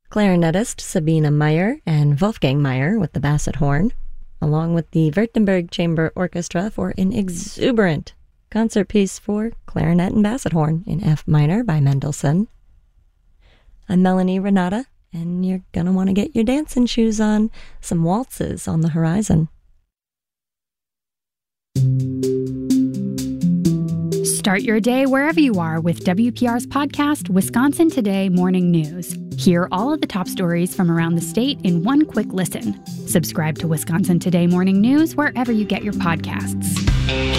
clarinetist Sabina Meyer and Wolfgang Meyer with the Basset Horn, along with the Württemberg Chamber Orchestra for an exuberant concert piece for clarinet and basset horn in F minor by Mendelssohn. I'm Melanie Renata, and you're gonna want to get your dancing shoes on. Some waltzes on the horizon. Start your day wherever you are with WPR's podcast, Wisconsin Today Morning News. Hear all of the top stories from around the state in one quick listen. Subscribe to Wisconsin Today Morning News wherever you get your podcasts.